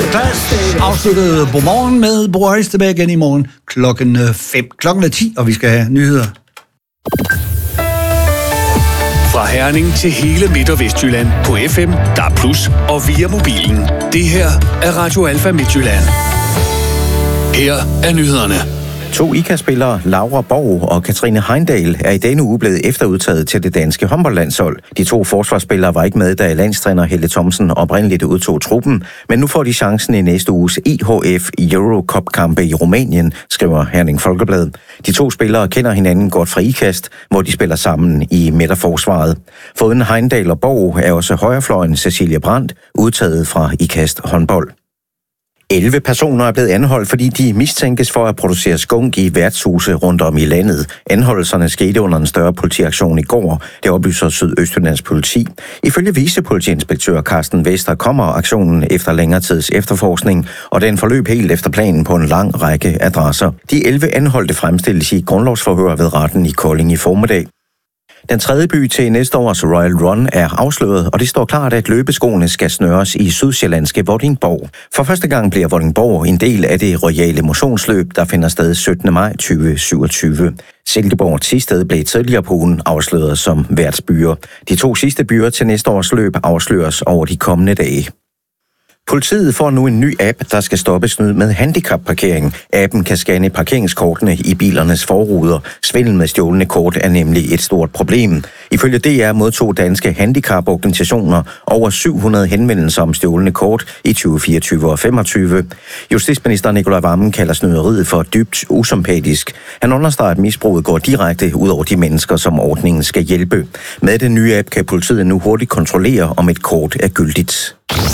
Class afsluttede Godmorgen med Boris tilbage igen i morgen klokken 5. Klokken er 10, og vi skal have nyheder. Fra Herning til hele Midt- og Vestjylland på FM, DAB+, og via mobilen. Det her er Radio Alfa Midtjylland. Her er nyhederne. 2 IKA-spillere, Laura Borg og Katrine Heindal, er i denne uge blevet efterudtaget til det danske håndboldlandshold. De 2 forsvarsspillere var ikke med, da landstræner Helle Thomsen oprindeligt udtog truppen, men nu får de chancen i næste uges EHF Eurocup-kampe i Rumænien, skriver Herning Folkeblad. De 2 spillere kender hinanden godt fra IKAST, hvor de spiller sammen i midterforsvaret. Foruden Heindal og Borg er også højrefløjen Cecilie Brandt udtaget fra IKAST håndbold. 11 personer er blevet anholdt, fordi de mistænkes for at producere skunk i værtshuse rundt om i landet. Anholdelserne skete under en større politiaktion i går, det oplyser Sydøstjyllands politi. Ifølge vicepolitiinspektør Carsten Vester kommer aktionen efter længere tids efterforskning, og den forløb helt efter planen på en lang række adresser. De 11 anholdte fremstilles i grundlovsforhør ved retten i Kolding i formiddag. Den tredje by til næste års Royal Run er afsløret, og det står klart, at løbeskoene skal snøres i sydsjællandske Vordingborg. For første gang bliver Vordingborg en del af det royale motionsløb, der finder sted 17. maj 2027. Silkeborg Thisted blev tidligere på ugen afsløret som værtsbyer. De 2 sidste byer til næste års løb afsløres over de kommende dage. Politiet får nu en ny app, der skal stoppe snyd med handicapparkering. Appen kan scanne parkeringskortene i bilernes forruder. Svindel med stjålne kort er nemlig et stort problem. Ifølge DR modtog danske handicaporganisationer over 700 henvendelser om stjålne kort i 2024 og 2025. Justitsminister Nicolai Wammen kalder snyderiet for dybt usympatisk. Han understreger, at misbruget går direkte ud over de mennesker, som ordningen skal hjælpe. Med den nye app kan politiet nu hurtigt kontrollere, om et kort er gyldigt.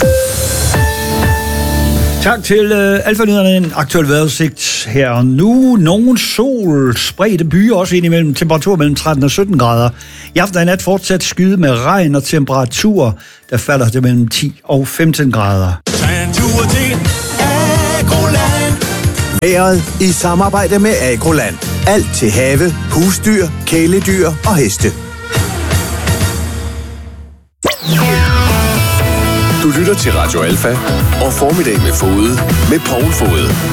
Tak til Alfa-nyhederne. En aktuel vejrudsigt her og nu. Nogen sol, spredte byer også ind imellem. Temperatur mellem 13 og 17 grader. I aften og nat fortsat skyde med regn og temperaturer, der falder til mellem 10 og 15 grader. Vejret i samarbejde med Agroland. Alt til have, husdyr, kæledyr og heste. Du lytter til Radio Alfa og Formiddag med Fode med Poul Fode.